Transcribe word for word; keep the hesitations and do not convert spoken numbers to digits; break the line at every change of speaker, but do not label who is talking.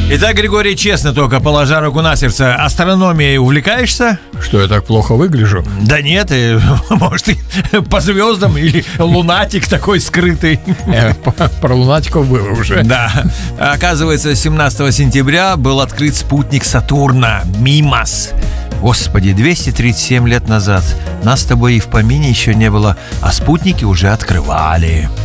Итак, Григорий, честно только, положа руку на сердце, астрономией увлекаешься?
Что, я так плохо выгляжу?
Да нет, и, может, ты по звездам или лунатик такой скрытый.
Э, Про лунатиков было уже.
Да. Оказывается, семнадцатого сентября был открыт спутник Сатурна, Мимос. Господи, двести тридцать семь лет назад. Нас с тобой и в помине еще не было, а спутники уже открывали.